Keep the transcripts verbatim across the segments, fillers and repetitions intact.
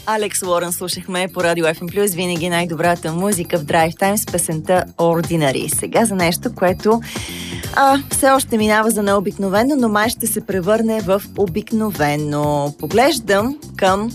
Алекс Лорен слушахме по Радио Еф Ем Плюс, винаги най-добрата музика в Драйв Тайм с песента Ordinary. Сега за нещо, което а, все още минава за необикновено, но май ще се превърне в обикновено. Поглеждам към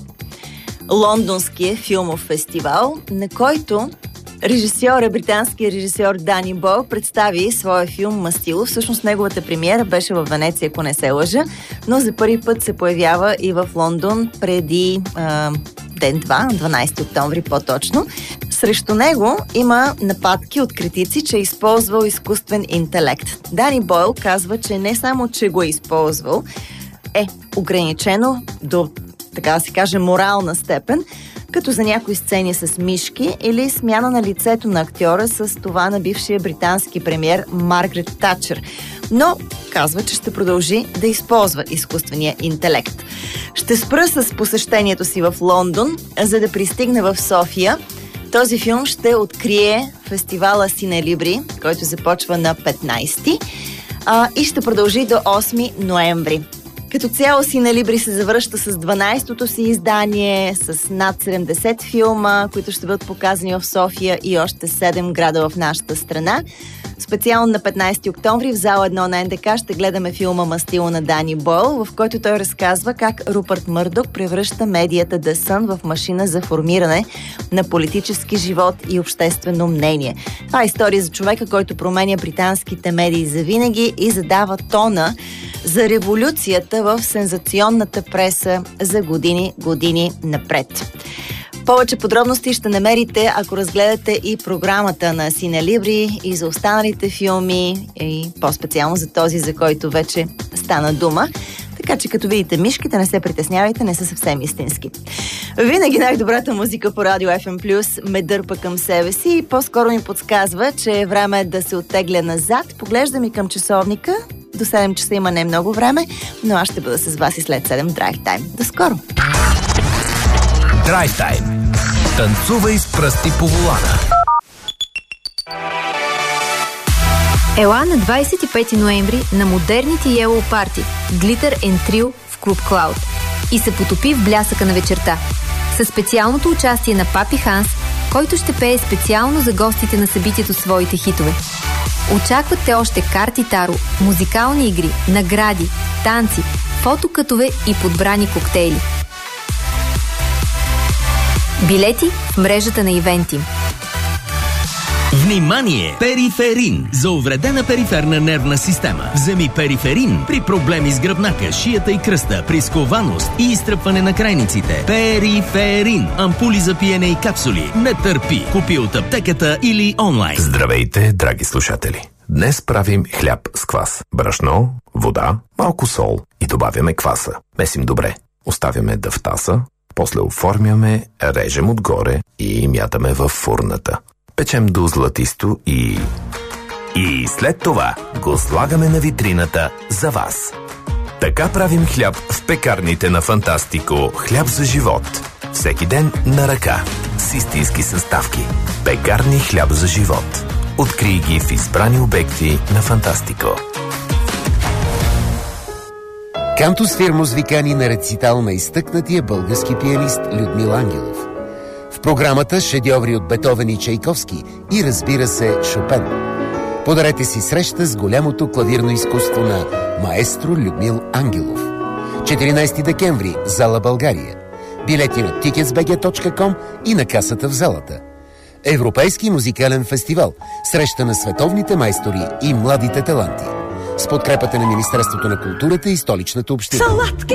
лондонския филмов фестивал, на който режисьор, британският режисьор Дани Бойл представи своя филм Мастило. Всъщност неговата премиера беше в Венеция, ако не се лъжа, но за първи път се появява и в Лондон преди а, ден-два, дванайсети октомври по-точно. Срещу него има нападки от критици, че е използвал изкуствен интелект. Дани Бойл казва, че не само, че го е използвал, е ограничено до, така да се каже, морална степен, като за някои сцени с мишки или смяна на лицето на актьора с това на бившия британски премиер Маргарет Тачър. Но казва, че ще продължи да използва изкуствения интелект. Ще спра с посещението си в Лондон, за да пристигне в София. Този филм ще открие фестивала Синелибри, който започва на петнайсети а, и ще продължи до осми ноември. Като цяло Синелибри се завръща с дванайсетото си издание, с над седемдесет филма, които ще бъдат показани в София и още седем града в нашата страна. Специално на петнайсети октомври в зала едно на Ен Де Ка ще гледаме филма Мастило на Дани Бойл, в който той разказва как Рупърт Мърдок превръща медията The Sun в машина за формиране на политически живот и обществено мнение. Това е история за човека, който променя британските медии завинаги и задава тона за революцията в сензационната преса за години, години напред. Повече подробности ще намерите, ако разгледате и програмата на Синелибри и за останалите филми, и по-специално за този, за който вече стана дума. Така че като видите мишките, не се притеснявайте, не са съвсем истински. Винаги най-добрата музика по Радио Еф Ем Плюс ме дърпа към себе си и по-скоро ми подсказва, че е време да се оттегля назад. Поглеждам и към часовника. До седем часа има не много време, но аз ще бъда с вас и след седем Драйв Тайм. До скоро! Драйв Тайм. Танцувай с пръсти по волана. Ела на двайсет и пети ноември на модерните Yellow Party Glitter and Thrill в Клуб Cloud и се потопи в блясъка на вечерта. Със специалното участие на Папи Ханс, който ще пее специално за гостите на събитието своите хитове. Очаквате още карти таро, музикални игри, награди, танци, фотокътове и подбрани коктейли. Билети в мрежата на ивенти. Внимание! Периферин за увредена периферна нервна система. Вземи Периферин при проблеми с гръбнака, шията и кръста, при скованост и изтръпване на крайниците. Периферин. Ампули за пиене и капсули. Не търпи. Купи от аптеката или онлайн. Здравейте, драги слушатели! Днес правим хляб с квас. Брашно, вода, малко сол и добавяме кваса. Месим добре. Оставяме да втаса, после оформяме, режем отгоре и мятаме във фурната. Печем до златисто и... И след това го слагаме на витрината за вас. Така правим хляб в пекарните на Фантастико. Хляб за живот. Всеки ден на ръка. С истински съставки. Пекарни хляб за живот. Открий ги в избрани обекти на Фантастико. Кантус Фирмус ви кани на рецитал на изтъкнатия български пианист Людмил Ангелов. В програмата шедьоври от Бетовен и Чайковски и, разбира се, Шопен. Подарете си среща с голямото клавирно изкуство на маестро Людмил Ангелов. четиринайсети декември, зала България. Билети на тикетс би джи точка ком и на касата в залата. Европейски музикален фестивал. Среща на световните майстори и младите таланти. С подкрепата на Министерството на културата и Столичната община.